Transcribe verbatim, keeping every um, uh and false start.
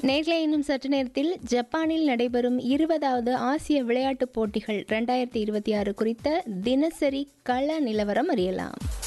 நேர்களை இன்னும் சற்று நேரத்தில் ஜப்பானில் நடைபெறும் இருபதாவது ஆசிய விளையாட்டுப் போட்டிகள் இரண்டாயிரத்தி இருபத்தி ஆறு குறித்த தினசரி கள நிலவரம் அறியலாம்.